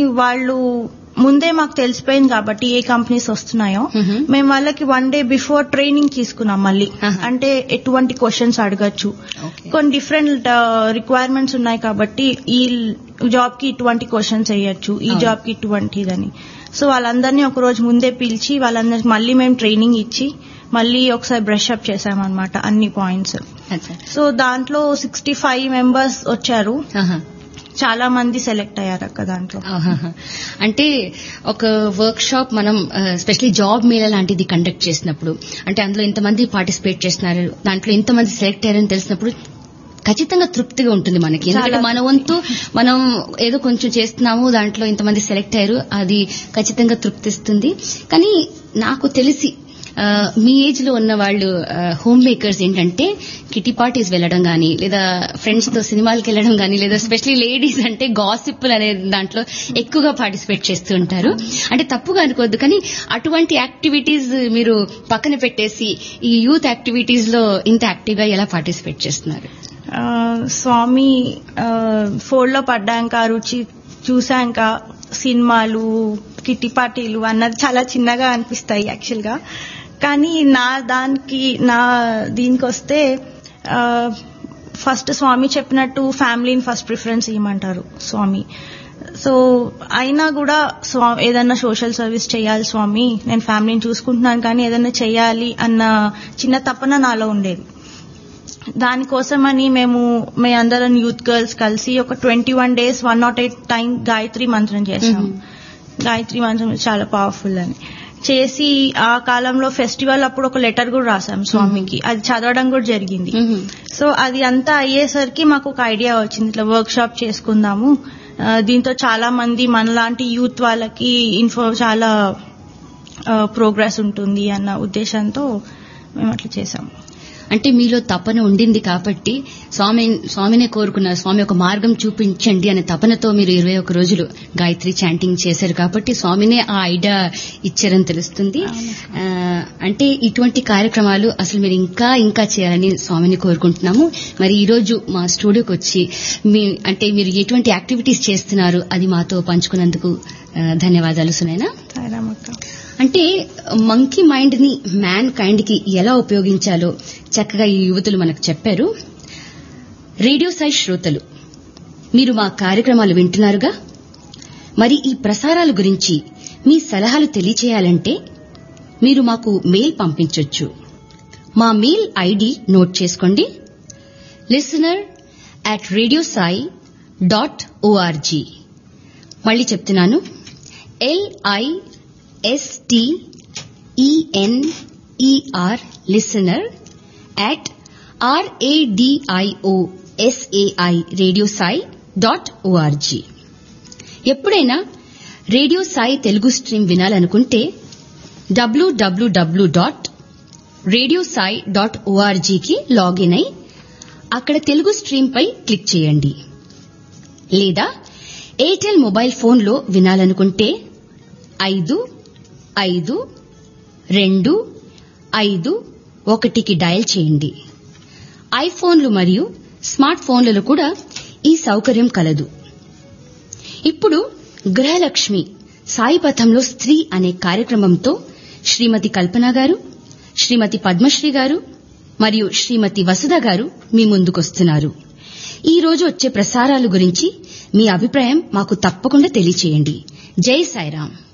వాళ్ళు ముందే మాకు తెలిసిపోయింది కాబట్టి ఏ కంపెనీస్ వస్తున్నాయో మేము వాళ్ళకి 1 day బిఫోర్ ట్రైనింగ్ తీసుకున్నాం మళ్ళీ. అంటే ఎటువంటి క్వశ్చన్స్ అడగచ్చు, కొన్ని డిఫరెంట్ రిక్వైర్మెంట్స్ ఉన్నాయి కాబట్టి ఈ జాబ్ కి ఇటువంటి క్వశ్చన్స్ వేయచ్చు, ఈ జాబ్ కి ఇటువంటిదని. సో వాళ్ళందరినీ ఒక రోజు ముందే పిలిచి వాళ్ళందరికి మళ్ళీ మేము ట్రైనింగ్ ఇచ్చి మళ్ళీ ఒకసారి బ్రష్ అప్ చేసామన్నమాట అన్ని పాయింట్స్. సో దాంట్లో 65 members వచ్చారు, చాలా మంది సెలెక్ట్ అయ్యారు అక్క దాంట్లో. అంటే ఒక వర్క్ షాప్ మనం స్పెషల్లీ జాబ్ మేళా లాంటిది కండక్ట్ చేసినప్పుడు, అంటే అందులో ఇంతమంది పార్టిసిపేట్ చేస్తున్నారు, దాంట్లో ఇంతమంది సెలెక్ట్ అయ్యారని తెలిసినప్పుడు ఖచ్చితంగా తృప్తిగా ఉంటుంది మనకి. ఎందుకంటే మన వంతు మనం ఏదో కొంచెం చేస్తున్నాము, దాంట్లో ఇంతమంది సెలెక్ట్ అయ్యారు, అది ఖచ్చితంగా తృప్తిస్తుంది. కానీ నాకు తెలిసి మీ ఏజ్ లో ఉన్న వాళ్ళు హోమ్ మేకర్స్ ఏంటంటే కిటీ పార్టీస్ వెళ్లడం గానీ, లేదా ఫ్రెండ్స్ తో సినిమాలకు వెళ్లడం గానీ, లేదా స్పెషల్లీ లేడీస్ అంటే గాసిప్లు అనే దాంట్లో ఎక్కువగా పార్టిసిపేట్ చేస్తూ ఉంటారు. అంటే తప్పుగా అనుకోవద్దు, కానీ అటువంటి యాక్టివిటీస్ మీరు పక్కన పెట్టేసి ఈ యూత్ యాక్టివిటీస్ లో ఇంత యాక్టివ్ గా ఎలా పార్టిసిపేట్ చేస్తున్నారు? స్వామి ఫోల్డ్ లో పడ్డాక, రుచి చూశాక సినిమాలు కిట్టి పార్టీలు అన్నది చాలా చిన్నగా అనిపిస్తాయి యాక్చువల్ గా. కానీ నా దీనికి వస్తే ఫస్ట్ స్వామి చెప్పినట్టు ఫ్యామిలీని ఫస్ట్ ప్రిఫరెన్స్ ఇవ్వమంటారు స్వామి. సో అయినా కూడా ఏదన్నా సోషల్ సర్వీస్ చేయాలి స్వామి, నేను ఫ్యామిలీని చూసుకుంటున్నాను కానీ ఏదన్నా చేయాలి అన్న చిన్న తపన నాలో ఉండేది. దానికోసమని మేము అందరం యూత్ గర్ల్స్ కలిసి ఒక 21 days 108 times గాయత్రి మంత్రం చేసాం. గాయత్రి మంత్రం చాలా పవర్ఫుల్ అని చేసి ఆ కాలంలో ఫెస్టివల్ అప్పుడు ఒక లెటర్ కూడా రాసాం స్వామికి, అది చదవడం కూడా జరిగింది. సో అది అంతా అయ్యేసరికి మాకు ఒక ఐడియా వచ్చింది, ఇట్లా వర్క్ షాప్ చేసుకుందాము, దీంతో చాలా మంది మనలాంటి యూత్ వాళ్ళకి చాలా ప్రోగ్రెస్ ఉంటుంది అన్న ఉద్దేశంతో మేము అట్లా చేసాం. అంటే మీలో తపన ఉండింది కాబట్టి స్వామినే కోరుకున్నారు, స్వామి ఒక మార్గం చూపించండి అనే తపనతో మీరు 21 రోజులు గాయత్రి చాంటింగ్ చేశారు కాబట్టి స్వామినే ఆ ఐడియా ఇచ్చారని తెలుస్తుంది. అంటే ఇటువంటి కార్యక్రమాలు అసలు మీరు ఇంకా చేయాలని స్వామిని కోరుకుంటున్నాము. మరి ఈ రోజు మా స్టూడియోకి వచ్చి అంటే మీరు ఎటువంటి యాక్టివిటీస్ చేస్తున్నారు అది మాతో పంచుకున్నందుకు ధన్యవాదాలు సునైనా. అంటే మంకీ మైండ్ ని మ్యాన్ కైండ్ కి ఎలా ఉపయోగించాలో చక్కగా ఈ యువతులు మనకు చెప్పారు. రేడియో సాయి శ్రోతలు, మీరు మా కార్యక్రమాలు వింటున్నారుగా, మరి ఈ ప్రసారాల గురించి మీ సలహాలు తెలియచేయాలంటే మీరు మాకు మెయిల్ పంపించొచ్చు. మా మెయిల్ ఐడి నోట్ చేసుకోండి, listener@radiosai.org. మళ్ళీ చెప్తున్నాను, LISTENER listener@radiosai.org. ఎప్పుడైనా radio Sai Telugu stream వినాలనుకుంటే www.radiosai.org కి లాగిన్ అయి అక్కడ తెలుగు స్ట్రీమ్ పై క్లిక్ చేయండి. లేదా ఎయిర్టెల్ మొబైల్ ఫోన్లో వినాలనుకుంటే 552551కి డయల్ చేయండి. ఐఫోన్లు మరియు స్మార్ట్ ఫోన్లలో కూడా ఈ సౌకర్యం కలదు. ఇప్పుడు గృహలక్ష్మి సాయిపథంలో స్త్రీ అనే కార్యక్రమంతో శ్రీమతి కల్పన గారు, శ్రీమతి పద్మశ్రీ గారు మరియు శ్రీమతి వసుధ గారు మీ ముందుకొస్తున్నారు. ఈ రోజు వచ్చే ప్రసారాల గురించి మీ అభిప్రాయం మాకు తప్పకుండా తెలియచేయండి. జై సాయిరాం.